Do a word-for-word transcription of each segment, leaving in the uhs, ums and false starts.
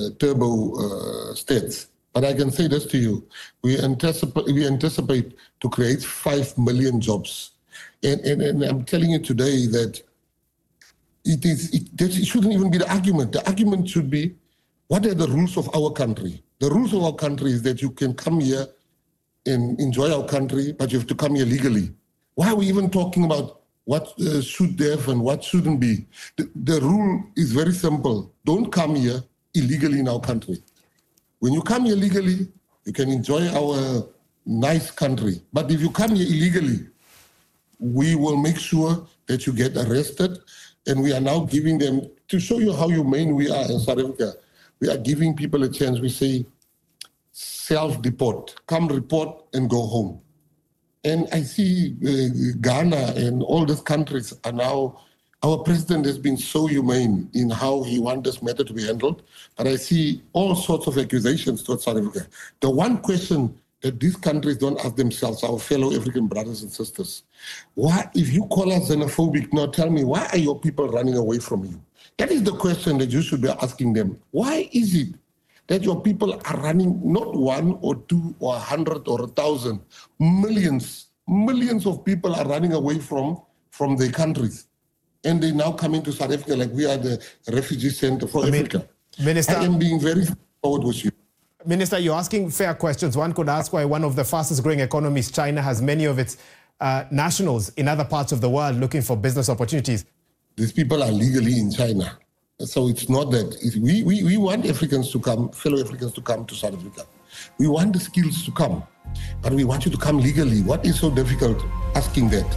uh, turbo uh, states. But I can say this to you, we anticipate, we anticipate to create five million jobs. And, and, and I'm telling you today that it, is, it, it shouldn't even be the argument. The argument should be, what are the rules of our country? The rules of our country is that you can come here and enjoy our country, but you have to come here legally. Why are we even talking about what uh, should have and what shouldn't be? The, the rule is very simple. Don't come here illegally in our country. When you come here legally, you can enjoy our nice country. But if you come here illegally, we will make sure that you get arrested. And we are now giving them, to show you how humane we are in South Africa, we are giving people a chance. We say, self-deport, come report and go home. And I see uh, Ghana and all these countries are now, our president has been so humane in how he wants this matter to be handled. But I see all sorts of accusations towards South Africa. The one question that these countries don't ask themselves, our fellow African brothers and sisters, why, if you call us xenophobic, now tell me, why are your people running away from you? That is the question that you should be asking them. Why is it that your people are running not one or two or a hundred or a thousand, millions, millions of people are running away from, from their countries. And they now come into South Africa like we are the refugee center for I Africa. Mean, Minister, I am being very forward with you. Minister, you're asking fair questions. One could ask why one of the fastest growing economies, China, has many of its uh, nationals in other parts of the world looking for business opportunities. These people are legally in China. So it's not that. It's, we, we, we want Africans to come, fellow Africans to come to South Africa. We want the skills to come, but we want you to come legally. What is so difficult asking that?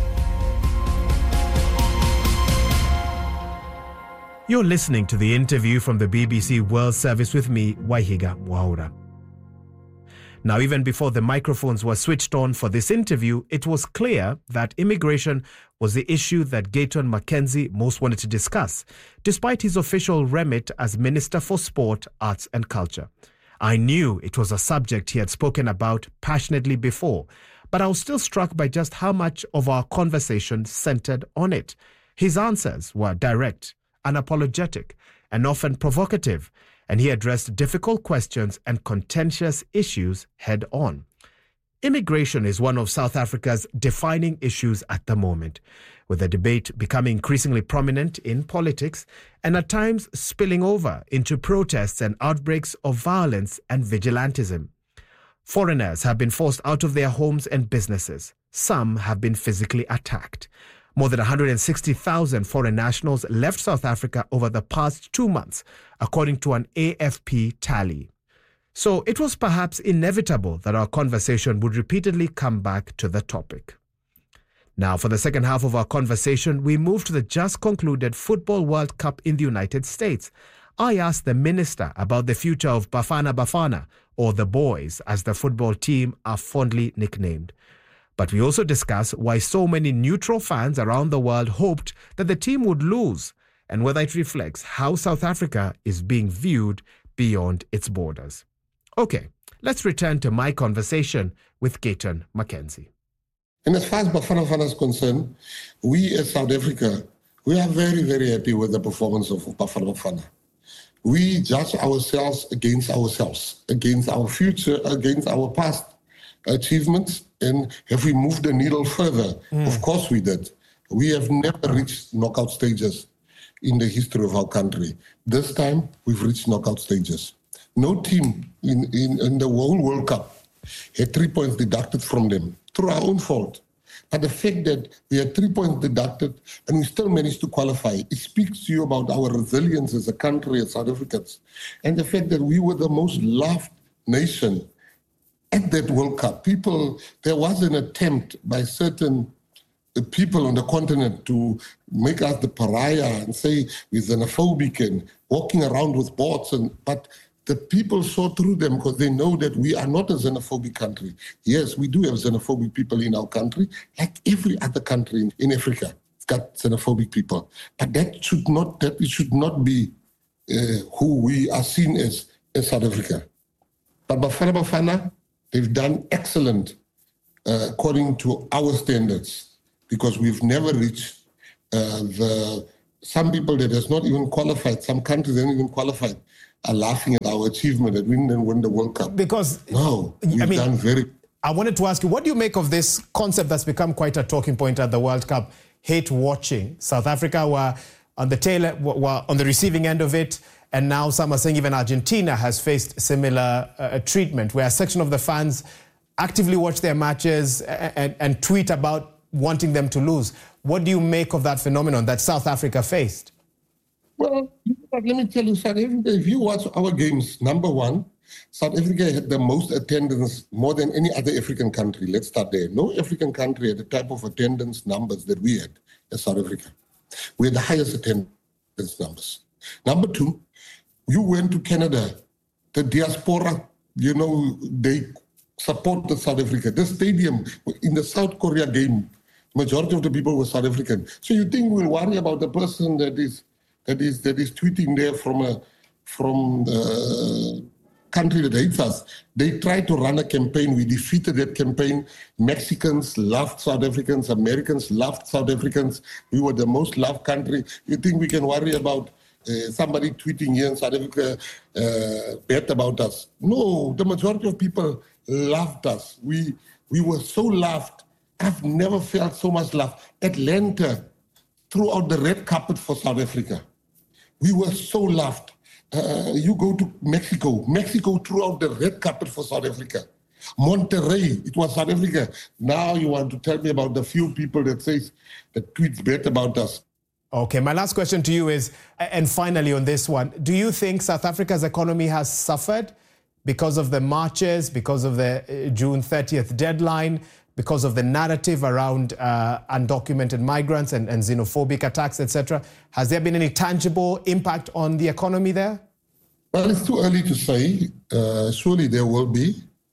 You're listening to the interview from the B B C World Service with me, Waihiga Mwaura. Now, even before the microphones were switched on for this interview, it was clear that immigration was the issue that Gayton McKenzie most wanted to discuss, despite his official remit as Minister for Sport, Arts and Culture. I knew it was a subject he had spoken about passionately before, but I was still struck by just how much of our conversation centered on it. His answers were direct, unapologetic, and often provocative, and he addressed difficult questions and contentious issues head on. Immigration is one of South Africa's defining issues at the moment, with the debate becoming increasingly prominent in politics and at times spilling over into protests and outbreaks of violence and vigilantism. Foreigners have been forced out of their homes and businesses. Some have been physically attacked. More than one hundred sixty thousand foreign nationals left South Africa over the past two months, according to an A F P tally. So it was perhaps inevitable that our conversation would repeatedly come back to the topic. Now, for the second half of our conversation, we move to the just concluded Football World Cup in the United States. I asked the minister about the future of Bafana Bafana, or the boys, as the football team are fondly nicknamed. But we also discuss why so many neutral fans around the world hoped that the team would lose, and whether it reflects how South Africa is being viewed beyond its borders. Okay, let's return to my conversation with Gayton McKenzie. And as far as Bafana Bafana is concerned, we as South Africa, we are very, very happy with the performance of Bafana Bafana. We judge ourselves against ourselves, against our future, against our past achievements, and have we moved the needle further? Mm. Of course we did. We have never reached knockout stages in the history of our country. This time, we've reached knockout stages. No team in, in, in the whole World Cup had three points deducted from them through our own fault. But the fact that we had three points deducted and we still managed to qualify, it speaks to you about our resilience as a country, as South Africans. And the fact that we were the most loved nation at that World Cup. People, there was an attempt by certain people on the continent to make us the pariah and say we're xenophobic and walking around with boards. And, but the people saw through them because they know that we are not a xenophobic country. Yes, we do have xenophobic people in our country, like every other country in, in Africa. It's got xenophobic people. But that should not, that it should not be uh, who we are seen as in South Africa. But Bafana Bafana, they've done excellent uh, according to our standards, because we've never reached uh, the, some people that has not even qualified, some countries haven't even qualified are laughing at our achievement that we didn't win the World Cup. Because no, we've I mean, done very. I wanted to ask you, what do you make of this concept that's become quite a talking point at the World Cup? Hate watching. South Africa were on the tail, were on the receiving end of it, and now some are saying even Argentina has faced similar uh, treatment, where a section of the fans actively watch their matches and, and, and tweet about wanting them to lose. What do you make of that phenomenon that South Africa faced? Well, let me tell you, South Africa, if you watch our games, number one, South Africa had the most attendance, more than any other African country. Let's start there. No African country had the type of attendance numbers that we had as South Africa. We had the highest attendance numbers. Number two, you went to Canada, the diaspora, you know, they supported South Africa. The stadium in the South Korea game, majority of the people were South African. So you think we'll worry about the person that is that is that is tweeting there from a from the country that hates us? They tried to run a campaign. We defeated that campaign. Mexicans loved South Africans. Americans loved South Africans. We were the most loved country. You think we can worry about uh, somebody tweeting here in South Africa uh, bad about us? No, the majority of people loved us. We we were so loved. I've never felt so much love. Atlanta threw out the red carpet for South Africa. We were so loved. Uh, you go to Mexico. Mexico threw out the red carpet for South Africa. Monterrey, it was South Africa. Now you want to tell me about the few people that says that tweets bad about us. Okay, my last question to you is, and finally on this one, do you think South Africa's economy has suffered because of the marches, because of the June thirtieth deadline, because of the narrative around uh, undocumented migrants and, and xenophobic attacks, et cetera? Has there been any tangible impact on the economy there? Well, it's too early to say. Uh, surely there will be.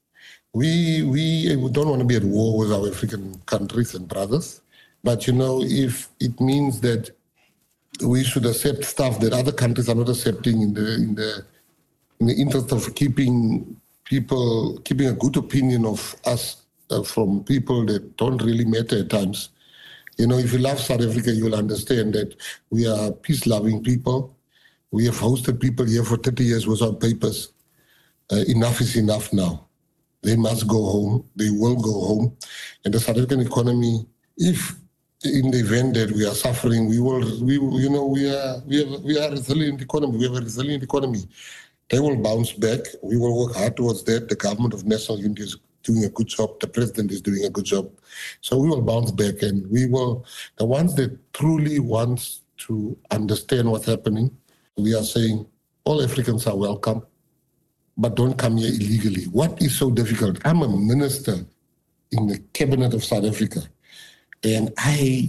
We, we don't want to be at war with our African countries and brothers. But, you know, if it means that we should accept stuff that other countries are not accepting in the in the in the interest of keeping people, keeping a good opinion of us uh, from people that don't really matter at times. You know, if you love South Africa, you'll understand that we are peace-loving people. We have hosted people here for thirty years without papers. Uh, enough is enough now. They must go home. They will go home. And the South African economy, if in the event that we are suffering, we will, we, you know, we are, we have, we are a resilient economy. We have a resilient economy. They will bounce back. We will work hard towards that. The government of national unity is doing a good job. The president is doing a good job. So we will bounce back, and we will, the ones that truly want to understand what's happening, we are saying all Africans are welcome, but don't come here illegally. What is so difficult? I'm a minister in the cabinet of South Africa, and I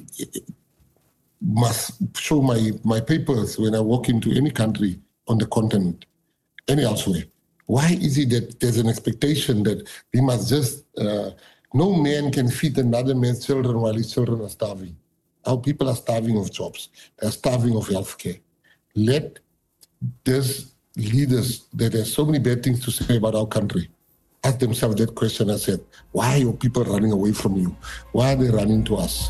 must show my, my papers when I walk into any country on the continent, any elsewhere. Why is it that there's an expectation that we must just, uh, no man can feed another man's children while his children are starving? Our people are starving of jobs. They're starving of healthcare. Let these leaders that have so many bad things to say about our country ask themselves that question. I said, why are your people running away from you? Why are they running to us?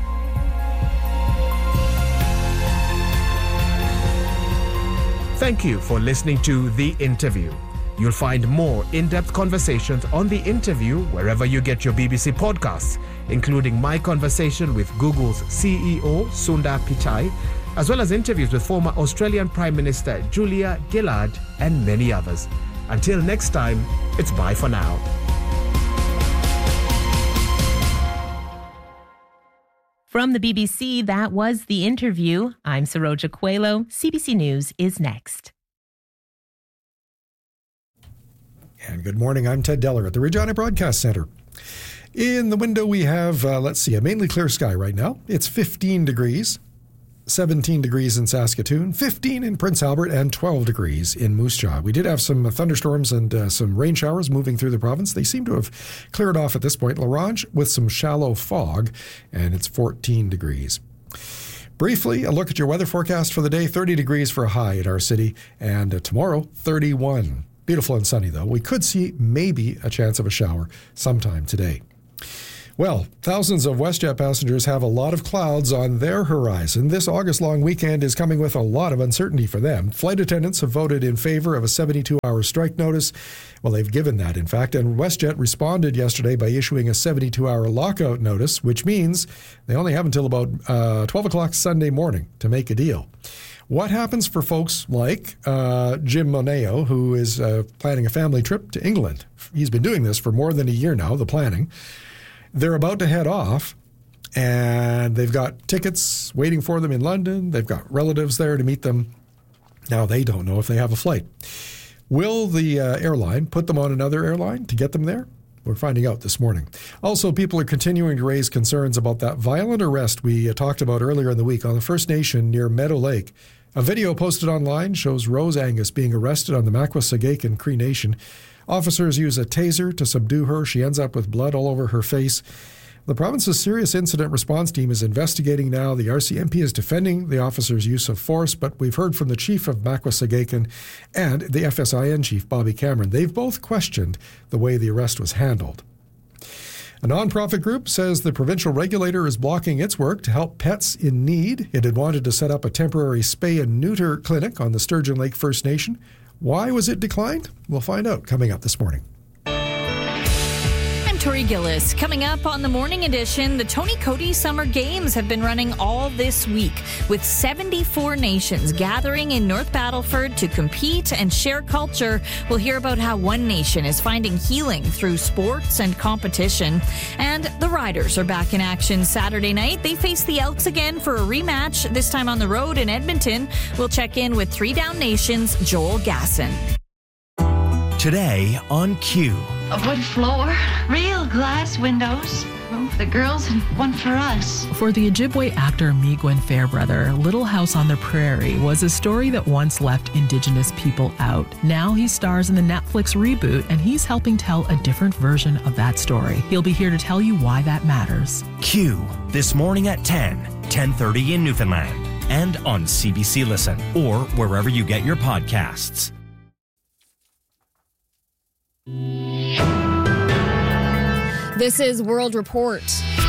Thank you for listening to The Interview. You'll find more in-depth conversations on The Interview wherever you get your B B C podcasts, including my conversation with Google's C E O, Sundar Pichai, as well as interviews with former Australian Prime Minister Julia Gillard and many others. Until next time, it's bye for now. From the B B C, that was The Interview. I'm Saroja Coelho. C B C News is next. And good morning, I'm Ted Deller at the Regina Broadcast Centre. In the window we have, uh, let's see, a mainly clear sky right now. It's fifteen degrees, seventeen degrees in Saskatoon, fifteen in Prince Albert, and twelve degrees in Moose Jaw. We did have some thunderstorms and uh, some rain showers moving through the province. They seem to have cleared off at this point. La Ronge with some shallow fog, and it's fourteen degrees. Briefly, a look at your weather forecast for the day. thirty degrees for a high in our city, and uh, tomorrow, thirty-one. Beautiful and sunny, though. We could see maybe a chance of a shower sometime today. Well, thousands of WestJet passengers have a lot of clouds on their horizon. This August-long weekend is coming with a lot of uncertainty for them. Flight attendants have voted in favor of a seventy-two hour strike notice. Well, they've given that, in fact, and WestJet responded yesterday by issuing a seventy-two hour lockout notice, which means they only have until about uh, twelve o'clock Sunday morning to make a deal. What happens for folks like uh, Jim Moneo, who is uh, planning a family trip to England? He's been doing this for more than a year now, the planning. They're about to head off, and they've got tickets waiting for them in London. They've got relatives there to meet them. Now, they don't know if they have a flight. Will the uh, airline put them on another airline to get them there? We're finding out this morning. Also, people are continuing to raise concerns about that violent arrest we uh, talked about earlier in the week on the First Nation near Meadow Lake. A video posted online shows Rose Angus being arrested on the Makwa-Sagaken Cree Nation. Officers use a taser to subdue her. She ends up with blood all over her face. The province's Serious Incident Response Team is investigating now. The R C M P is defending the officers' use of force, but we've heard from the chief of Makwa-Sagaken and the F S I N chief, Bobby Cameron. They've both questioned the way the arrest was handled. A nonprofit group says the provincial regulator is blocking its work to help pets in need. It had wanted to set up a temporary spay and neuter clinic on the Sturgeon Lake First Nation. Why was it declined? We'll find out coming up this morning. I'm Tori Gillis. Coming up on the morning edition, the Tony Coady Summer Games have been running all this week with seventy-four nations gathering in North Battleford to compete and share culture. We'll hear about how one nation is finding healing through sports and competition. And the Riders are back in action Saturday night. They face the Elks again for a rematch, this time on the road in Edmonton. We'll check in with Three Down Nation's Joel Gasson. Today on Q. A wood floor, real glass windows, one for the girls and one for us. For the Ojibwe actor Miigwyn Fairbrother, Little House on the Prairie was a story that once left Indigenous people out. Now he stars in the Netflix reboot, and he's helping tell a different version of that story. He'll be here to tell you why that matters. Q, this morning at ten, ten thirty in Newfoundland, and on C B C Listen, or wherever you get your podcasts. This is World Report.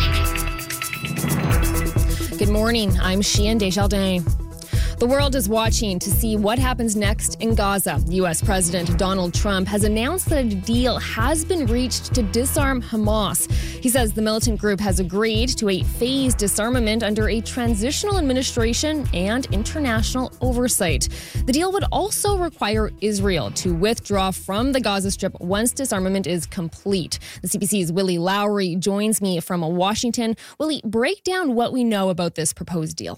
Good morning. I'm Sheehan Desjardins. The world is watching to see what happens next in Gaza. U S President Donald Trump has announced that a deal has been reached to disarm Hamas. He says the militant group has agreed to a phased disarmament under a transitional administration and international oversight. The deal would also require Israel to withdraw from the Gaza Strip once disarmament is complete. The C B C's Willie Lowry joins me from Washington. Willie, break down what we know about this proposed deal.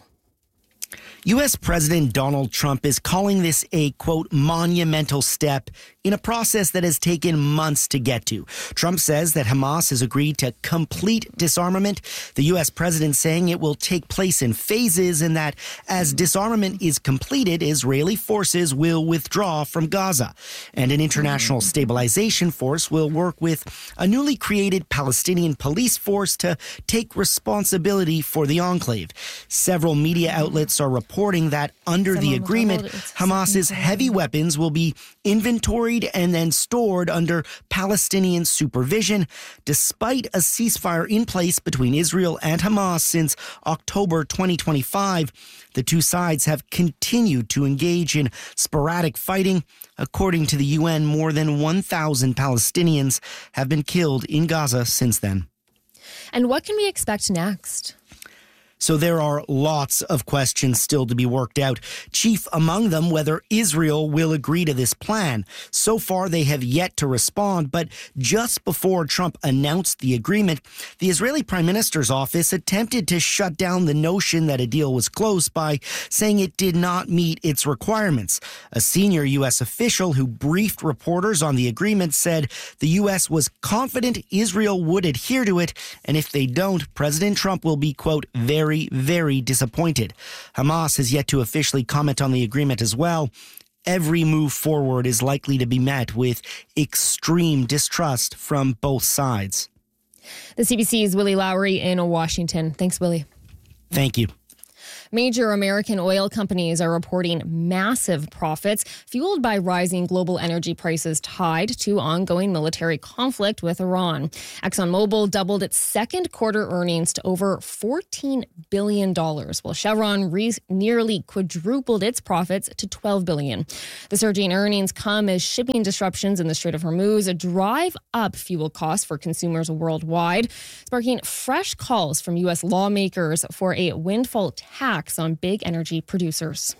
U S President Donald Trump is calling this a, quote, monumental step in a process that has taken months to get to. Trump says that Hamas has agreed to complete disarmament. The U S president saying it will take place in phases and that as disarmament is completed, Israeli forces will withdraw from Gaza. And an international stabilization force will work with a newly created Palestinian police force to take responsibility for the enclave. Several media outlets are reporting that under the agreement, Hamas's heavy weapons will be inventoried and then stored under Palestinian supervision, despite a ceasefire in place between Israel and Hamas since October twenty twenty-five. The two sides have continued to engage in sporadic fighting. According to the U N, more than one thousand Palestinians have been killed in Gaza since then. And what can we expect next? So there are lots of questions still to be worked out. Chief among them, whether Israel will agree to this plan. So far, they have yet to respond. But just before Trump announced the agreement, the Israeli Prime Minister's office attempted to shut down the notion that a deal was close by saying it did not meet its requirements. A senior U S official who briefed reporters on the agreement said the U S was confident Israel would adhere to it. And if they don't, President Trump will be, quote, very Very, very disappointed. Hamas has yet to officially comment on the agreement as well. Every move forward is likely to be met with extreme distrust from both sides. The C B C's Willie Lowry in Washington. Thanks, Willie. Thank you. Major American oil companies are reporting massive profits, fueled by rising global energy prices tied to ongoing military conflict with Iran. ExxonMobil doubled its second quarter earnings to over fourteen billion dollars, while Chevron re- nearly quadrupled its profits to twelve billion dollars. The surging earnings come as shipping disruptions in the Strait of Hormuz drive up fuel costs for consumers worldwide, sparking fresh calls from U S lawmakers for a windfall tax on big energy producers.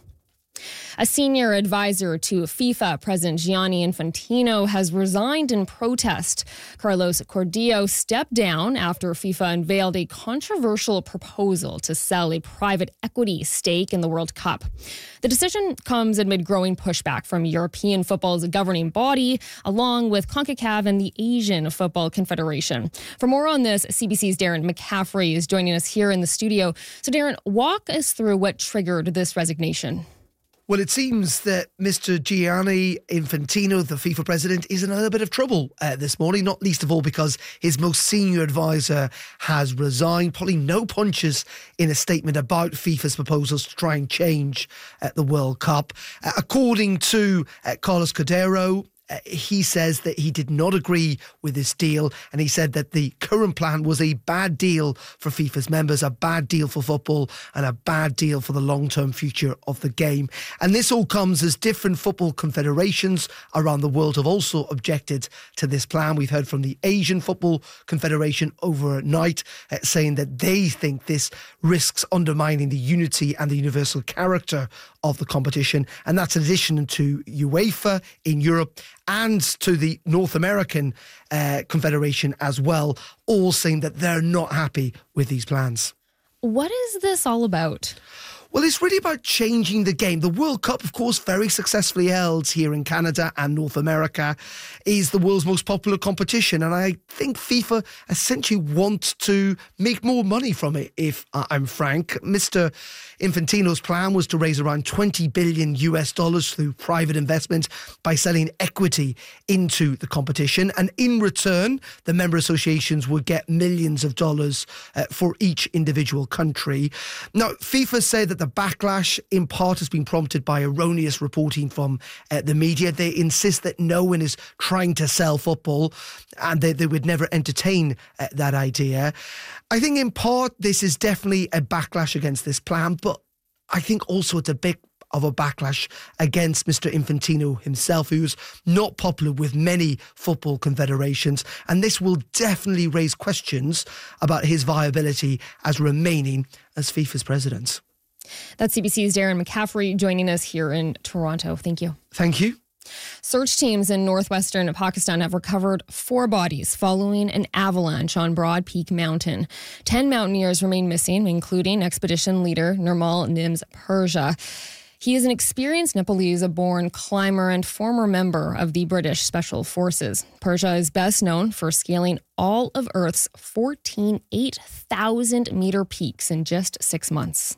A senior advisor to FIFA President Gianni Infantino has resigned in protest. Carlos Cordio stepped down after FIFA unveiled a controversial proposal to sell a private equity stake in the World Cup. The decision comes amid growing pushback from European football's governing body, along with CONCACAF and the Asian Football Confederation. For more on this, C B C's Darren McCaffrey is joining us here in the studio. So Darren, walk us through what triggered this resignation. Well, it seems that Mister Gianni Infantino, the FIFA president, is in a little bit of trouble uh, this morning, not least of all because his most senior advisor has resigned, pulling no punches in a statement about FIFA's proposals to try and change uh, the World Cup. Uh, according to uh, Carlos Cordeiro, Uh, he says that he did not agree with this deal, and he said that the current plan was a bad deal for FIFA's members, a bad deal for football, and a bad deal for the long-term future of the game. And this all comes as different football confederations around the world have also objected to this plan. We've heard from the Asian Football Confederation overnight uh, saying that they think this risks undermining the unity and the universal character of the competition, and that's in addition to UEFA in Europe and to the North American uh, Confederation as well, all saying that they're not happy with these plans. What is this all about? Well, it's really about changing the game. The World Cup, of course, very successfully held here in Canada and North America, is the world's most popular competition. And I think FIFA essentially want to make more money from it, if I'm frank. Mister Infantino's plan was to raise around twenty billion U S dollars through private investment by selling equity into the competition. And in return, the member associations would get millions of dollars uh, for each individual country. Now, FIFA say that the backlash in part has been prompted by erroneous reporting from uh, the media. They insist that no one is trying to sell football and they, they would never entertain uh, that idea. I think in part this is definitely a backlash against this plan, but I think also it's a bit of a backlash against Mister Infantino himself, who's not popular with many football confederations. And this will definitely raise questions about his viability as remaining as FIFA's president. That's C B C's Darren McCaffrey joining us here in Toronto. Thank you. Thank you. Search teams in northwestern Pakistan have recovered four bodies following an avalanche on Broad Peak Mountain. Ten mountaineers remain missing, including expedition leader Nirmal Nims Persia. He is an experienced Nepalese-born climber and former member of the British Special Forces. Persia is best known for scaling all of Earth's fourteen eight thousand meter peaks in just six months.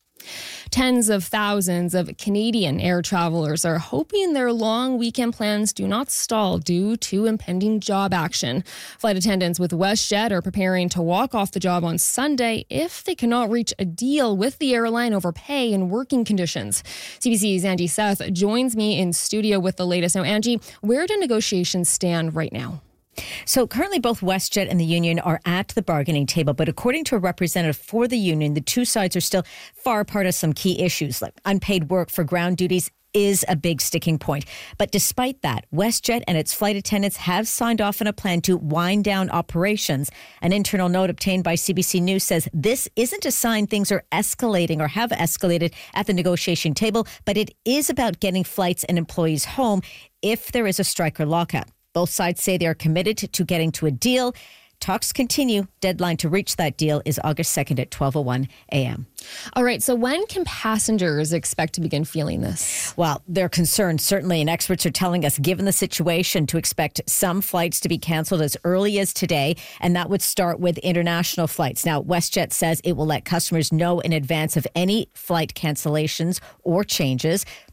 Tens of thousands of Canadian air travelers are hoping their long weekend plans do not stall due to impending job action. Flight attendants with WestJet are preparing to walk off the job on Sunday if they cannot reach a deal with the airline over pay and working conditions. C B C's Angie Seth joins me in studio with the latest. Now, Angie, where do negotiations stand right now? So currently both WestJet and the union are at the bargaining table, but according to a representative for the union, the two sides are still far apart on some key issues, like unpaid work for ground duties is a big sticking point. But despite that, WestJet and its flight attendants have signed off on a plan to wind down operations. An internal note obtained by C B C News says this isn't a sign things are escalating or have escalated at the negotiation table, but it is about getting flights and employees home if there is a strike or lockout. Both sides say they are committed to getting to a deal. Talks continue. Deadline to reach that deal is August second at twelve oh one a.m. All right, so when can passengers expect to begin feeling this? Well, they're concerned, certainly, and experts are telling us, given the situation, to expect some flights to be canceled as early as today, and that would start with international flights. Now, WestJet says it will let customers know in advance of any flight cancellations or changes.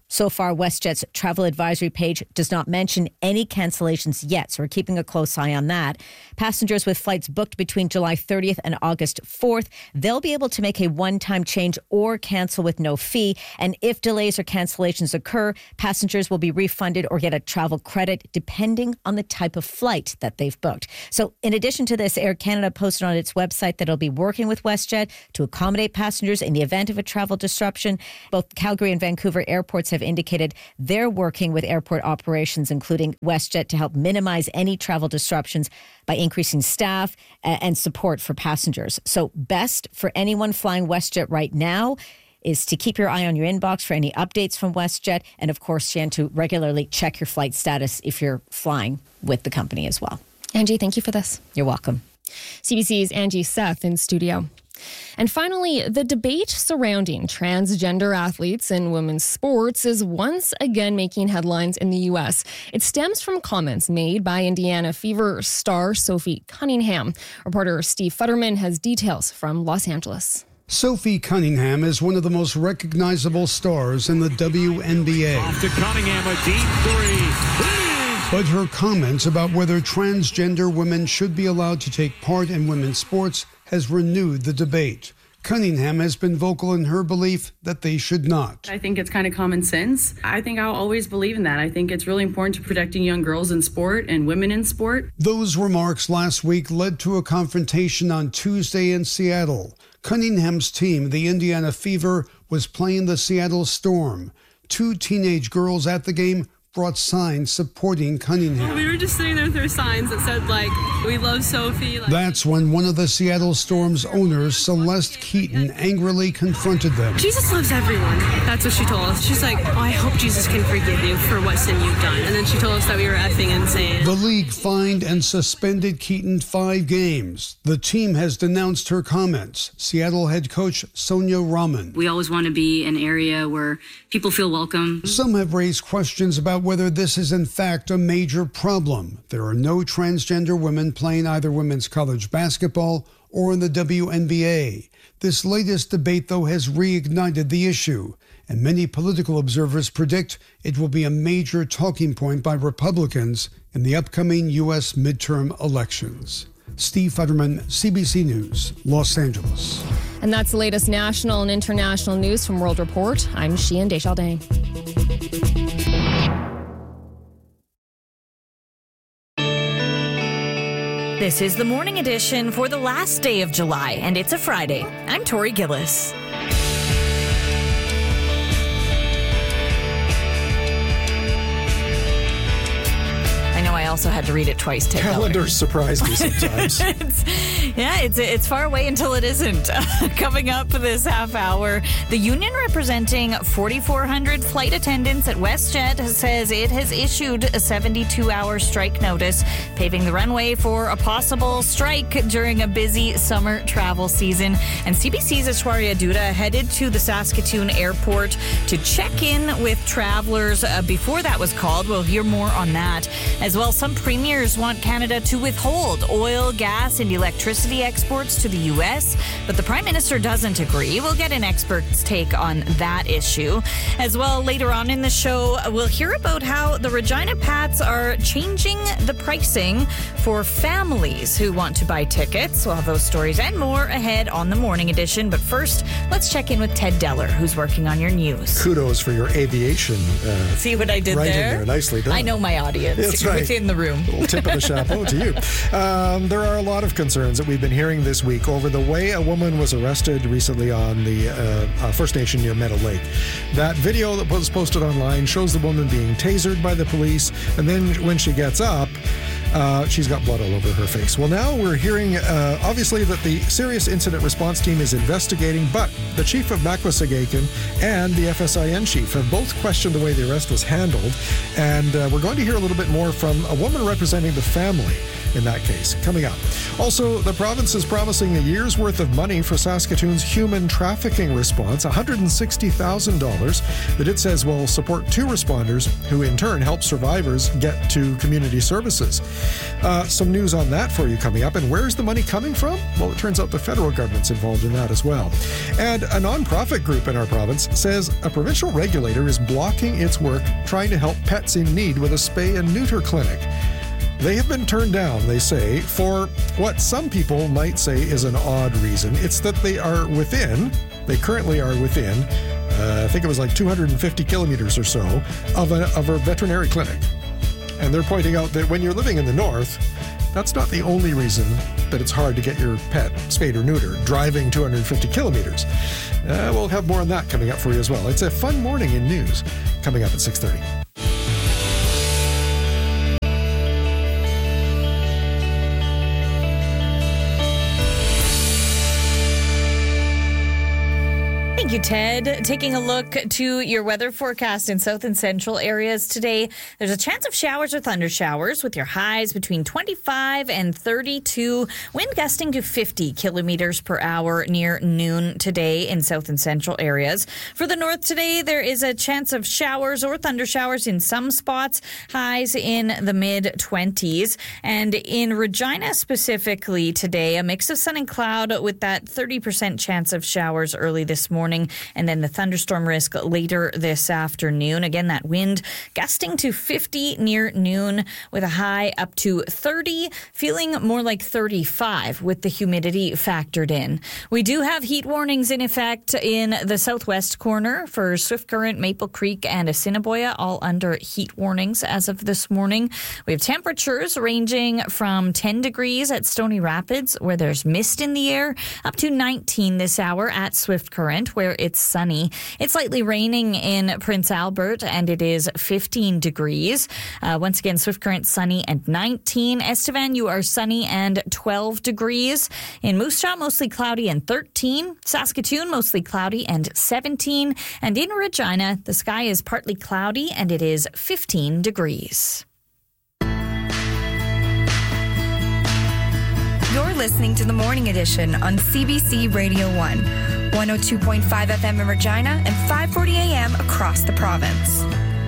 So far, WestJet's travel advisory page does not mention any cancellations yet, so we're keeping a close eye on that. Passengers with flights booked between July thirtieth and August fourth, they'll be able to make a one-time change or cancel with no fee. And if delays or cancellations occur, passengers will be refunded or get a travel credit depending on the type of flight that they've booked. So in addition to this, Air Canada posted on its website that it'll be working with WestJet to accommodate passengers in the event of a travel disruption. Both Calgary and Vancouver airports have indicated they're working with airport operations, including WestJet, to help minimize any travel disruptions by increasing staff and support for passengers. So best for anyone flying WestJet right now is to keep your eye on your inbox for any updates from WestJet. And of course, Shan, to regularly check your flight status if you're flying with the company as well. Angie, thank you for this. You're welcome. C B C's Angie Seth in studio. And finally, the debate surrounding transgender athletes in women's sports is once again making headlines in the U S. It stems from comments made by Indiana Fever star Sophie Cunningham. Reporter Steve Futterman has details from Los Angeles. Sophie Cunningham is one of the most recognizable stars in the W N B A. Off to Cunningham, a deep three. But her comments about whether transgender women should be allowed to take part in women's sports has renewed the debate. Cunningham has been vocal in her belief that they should not. I think it's kind of common sense. I think I'll always believe in that. I think it's really important to protecting young girls in sport and women in sport. Those remarks last week led to a confrontation on Tuesday in Seattle. Cunningham's team, the Indiana Fever, was playing the Seattle Storm. Two teenage girls at the game brought signs supporting Cunningham. We were just sitting there with our signs that said, like, we love Sophie. Like, That's when one of the Seattle Storm's owners, Celeste Keaton, angrily confronted them. Jesus loves everyone. That's what she told us. She's like, oh, I hope Jesus can forgive you for what sin you've done. And then she told us that we were effing insane. The league fined and suspended Keaton five games. The team has denounced her comments. Seattle head coach Sonia Rahman. We always want to be an area where people feel welcome. Some have raised questions about whether this is in fact a major problem. There are no transgender women playing either women's college basketball or in the W N B A. This latest debate, though, has reignited the issue, and many political observers predict it will be a major talking point by Republicans in the upcoming U S midterm elections. Steve Futterman, C B C News, Los Angeles. And that's the latest national and international news from World Report. I'm Sheehan Desjardins. This is the morning edition for the last day of July, and it's a Friday. I'm Tori Gillis. I know I also had to read it twice. Ted Calendars surprise me sometimes. it's, yeah, it's it's far away until it isn't. Coming up this half hour, the union representing forty-four hundred flight attendants at WestJet says it has issued a seventy-two hour strike notice, paving the runway for a possible strike during a busy summer travel season. And C B C's Aishwarya Dutta headed to the Saskatoon airport to check in with travelers uh, before that was called. We'll hear more on that. As well, some premiers want Canada to withhold oil, gas, and electricity exports to the U S, but the Prime Minister doesn't agree. We'll get an expert's take on that issue. As well, later on in the show, we'll hear about how the Regina Pats are changing the pricing for families who want to buy tickets. We'll have those stories and more ahead on the morning edition. But first, let's check in with Ted Deller, who's working on your news. Kudos for your aviation. Uh, See what I did right there? In there? Nicely done. I know my audience. That's right. Within the room. A little tip of the chapeau to you. Um, there are a lot of concerns that we've been hearing this week over the way a woman was arrested recently on the uh, uh, First Nation near Meadow Lake. That video that was posted online shows the woman being tasered by the police, and then when she gets up, Uh, she's got blood all over her face. Well, now we're hearing, uh, obviously, that the Serious Incident Response Team is investigating, but the chief of Makwasagaken and the F S I N chief have both questioned the way the arrest was handled, and uh, we're going to hear a little bit more from a woman representing the family in that case, coming up. Also, the province is promising a year's worth of money for Saskatoon's human trafficking response, one hundred sixty thousand dollars, that it says will support two responders who in turn help survivors get to community services. Uh, some news on that for you coming up. And where's the money coming from? Well, it turns out the federal government's involved in that as well. And a nonprofit group in our province says a provincial regulator is blocking its work trying to help pets in need with a spay and neuter clinic. They have been turned down, they say, for what some people might say is an odd reason. It's that they are within, they currently are within, uh, I think it was like two hundred fifty kilometers or so, of a, of a veterinary clinic. And they're pointing out that when you're living in the north, that's not the only reason that it's hard to get your pet spayed or neutered, driving two hundred fifty kilometers. Uh, we'll have more on that coming up for you as well. It's a fun morning in news coming up at six thirty. Thank you, Ted. Taking a look to your weather forecast in south and central areas today. There's a chance of showers or thunder showers with your highs between twenty-five and thirty-two. Wind gusting to fifty kilometers per hour near noon today in south and central areas. For the north today, there is a chance of showers or thunder showers in some spots. Highs in the mid twenties. And in Regina specifically today, a mix of sun and cloud with that thirty percent chance of showers early this morning. And then the thunderstorm risk later this afternoon. Again, that wind gusting to fifty near noon with a high up to thirty, feeling more like thirty-five with the humidity factored in. We do have heat warnings in effect in the southwest corner for Swift Current, Maple Creek, and Assiniboia, all under heat warnings as of this morning. We have temperatures ranging from ten degrees at Stony Rapids, where there's mist in the air, up to nineteen this hour at Swift Current, where it's sunny. It's lightly raining in Prince Albert, and it is fifteen degrees. Uh, once again, Swift Current sunny and nineteen. Estevan, you are sunny and twelve degrees. In Moose Jaw, mostly cloudy and thirteen. Saskatoon, mostly cloudy and seventeen. And in Regina, the sky is partly cloudy and it is fifteen degrees. You're listening to the Morning Edition on C B C Radio one, one oh two point five F M in Regina and five forty A M across the province.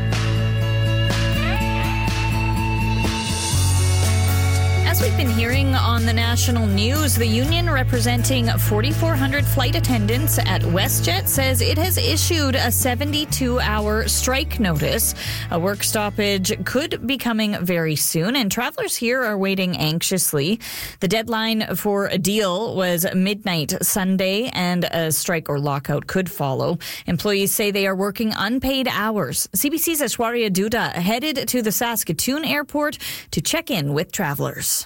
As we've been hearing on the national news, the union representing forty-four hundred flight attendants at WestJet says it has issued a seventy-two hour strike notice. A work stoppage could be coming very soon, and travelers here are waiting anxiously. The deadline for a deal was midnight Sunday, and a strike or lockout could follow. Employees say they are working unpaid hours. C B C's Aishwarya Duda headed to the Saskatoon airport to check in with travelers.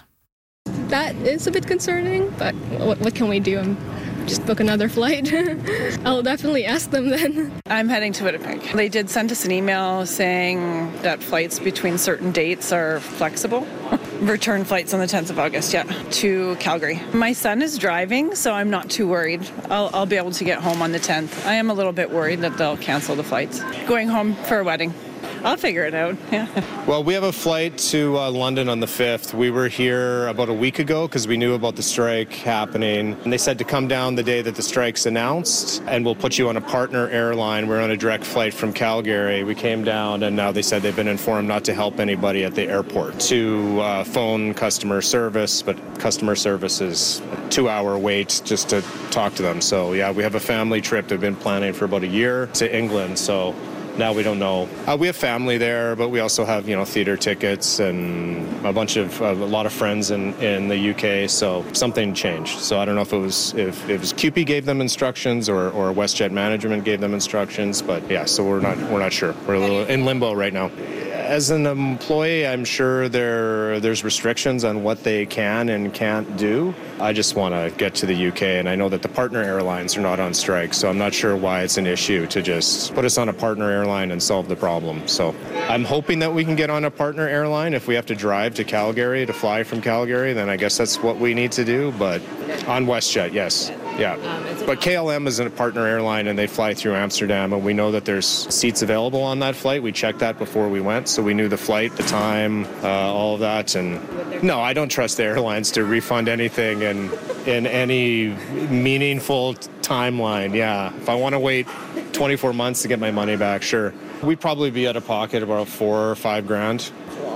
That is a bit concerning, but what, what can we do? I'm just book another flight. I'll definitely ask them then. I'm heading to Winnipeg. They did send us an email saying that flights between certain dates are flexible. Return flights on the tenth of August, yeah, to Calgary. My son is driving, so I'm not too worried. I'll, I'll be able to get home on the tenth. I am a little bit worried that they'll cancel the flights. Going home for a wedding. I'll figure it out, yeah. Well, we have a flight to uh, London on the fifth. We were here about a week ago because we knew about the strike happening. And they said to come down the day that the strike's announced, and we'll put you on a partner airline. We're on a direct flight from Calgary. We came down, and now they said they've been informed not to help anybody at the airport, to uh, phone customer service, but customer service is a two-hour wait just to talk to them. So, yeah, we have a family trip they've been planning for about a year to England, so now we don't know. Uh, we have family there, but we also have, you know, theater tickets and a bunch of, uh, a lot of friends in, in the U K. So something changed. So I don't know if it was if it was C U P E gave them instructions or, or WestJet management gave them instructions. But yeah, so we're not we're not sure. We're a little in limbo right now. As an employee, I'm sure there there's restrictions on what they can and can't do. I just want to get to the U K, and I know that the partner airlines are not on strike, so I'm not sure why it's an issue to just put us on a partner airline and solve the problem. So I'm hoping that we can get on a partner airline. If we have to drive to Calgary to fly from Calgary, then I guess that's what we need to do. But on WestJet, yes. Yeah, but K L M is a partner airline, and they fly through Amsterdam, and we know that there's seats available on that flight. We checked that before we went, so we knew the flight, the time, uh, all of that. And no, I don't trust the airlines to refund anything in, in any meaningful timeline. Yeah, if I want to wait twenty-four months to get my money back, sure. We'd probably be out of pocket about four or five grand.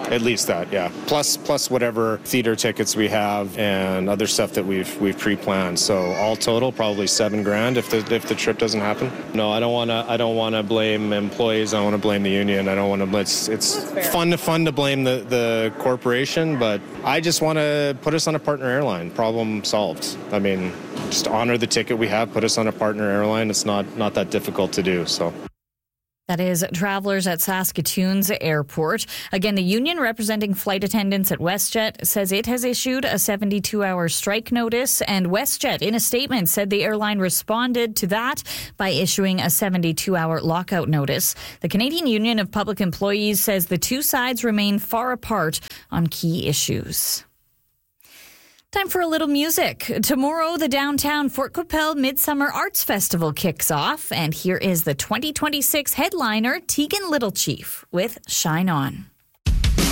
At least that, yeah. Plus plus whatever theater tickets we have and other stuff that we've we've pre-planned. So all total, probably seven grand if the if the trip doesn't happen. No, I don't want to. I don't want to blame employees. I want to blame the union. I don't want to. It's it's fun to fun to blame the the corporation, but I just want to put us on a partner airline. Problem solved. I mean, just honor the ticket we have. Put us on a partner airline. It's not not that difficult to do. So. That is Travelers at Saskatoon's airport. Again, the union representing flight attendants at WestJet says it has issued a seventy-two hour strike notice, and WestJet, in a statement, said the airline responded to that by issuing a seventy-two hour lockout notice. The Canadian Union of Public Employees says the two sides remain far apart on key issues. Time for a little music. Tomorrow, the downtown Fort Qu'Appelle Midsummer Arts Festival kicks off, and here is the twenty twenty-six headliner, Tegan Littlechief, with Shine On.